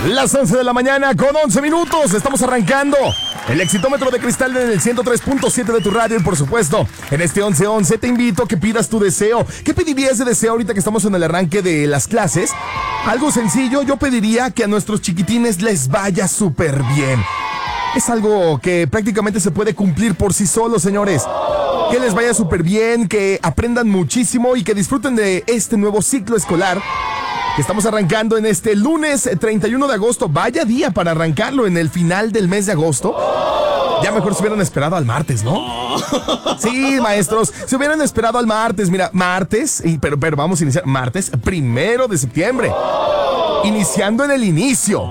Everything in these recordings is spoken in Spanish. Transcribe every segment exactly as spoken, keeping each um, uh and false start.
Las once de la mañana con once minutos. Estamos arrancando el Exitómetro de Cristal en el ciento tres punto siete de tu radio. Y por supuesto, en este once once te invito a que pidas tu deseo. ¿Qué pedirías de deseo ahorita que estamos en el arranque de las clases? Algo sencillo, yo pediría que a nuestros chiquitines les vaya súper bien. Es algo que prácticamente se puede cumplir por sí solo, señores. Que les vaya súper bien, que aprendan muchísimo y que disfruten de este nuevo ciclo escolar que estamos arrancando en este lunes treinta y uno de agosto. Vaya día para arrancarlo en el final del mes de agosto. Ya mejor se hubieran esperado al martes, ¿no? Sí, maestros, se hubieran esperado al martes. Mira, martes, y, pero, pero vamos a iniciar martes primero de septiembre. Iniciando en el inicio.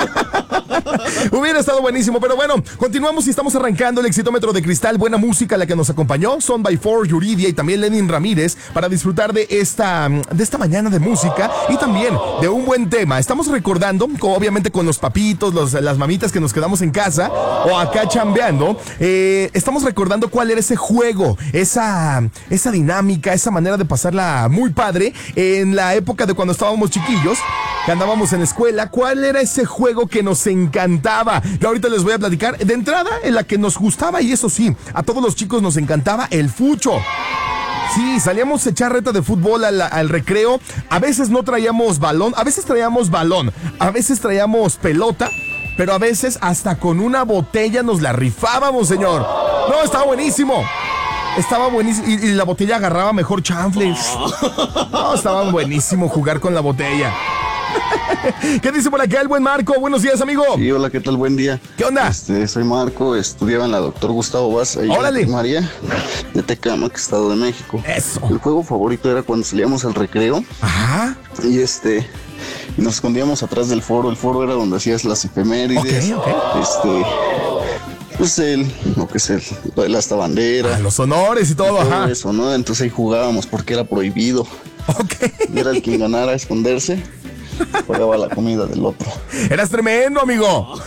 Hubiera estado buenísimo, pero bueno, continuamos y estamos arrancando el Exitómetro de Cristal. Buena música la que nos acompañó, Son by Four, Yuridia y también Lenin Ramírez, para disfrutar de esta, de esta mañana de música y también de un buen tema. Estamos recordando, obviamente con los papitos, los, las mamitas que nos quedamos en casa o acá chambeando, eh, estamos recordando cuál era ese juego, esa, esa dinámica, esa manera de pasarla muy padre en la época de cuando estábamos chiquillos, que andábamos en la escuela. ¿Cuál era ese juego que nos encantaba? Yo ahorita les voy a platicar. De entrada, en la que nos gustaba, y eso sí, a todos los chicos nos encantaba, el fucho. Sí, salíamos a echar reta de fútbol al, al recreo. A veces no traíamos balón, a veces traíamos balón, a veces traíamos pelota, pero a veces hasta con una botella nos la rifábamos, señor. No, estaba buenísimo. Estaba buenísimo. Y, y la botella agarraba mejor chanfles. No, estaba buenísimo jugar con la botella. ¿Qué dice por acá el buen Marco? Buenos días, amigo. Sí, hola, ¿qué tal? Buen día. ¿Qué onda? Este, soy Marco, estudiaba en la doctor Gustavo Vaz, ahí Órale. en María, de Tecámac, Estado de México. Eso. El juego favorito era cuando salíamos al recreo. Ajá. Y este, y nos escondíamos atrás del foro. El foro era donde hacías las efemérides. Ok, ok. Este, pues el, lo que es el, hasta bandera. Ah, los honores y todo, todo ajá. eso, ¿no? Entonces ahí jugábamos porque era prohibido. Ok. Y era el quien ganara a esconderse, pagaba la comida del otro. Eras tremendo, amigo.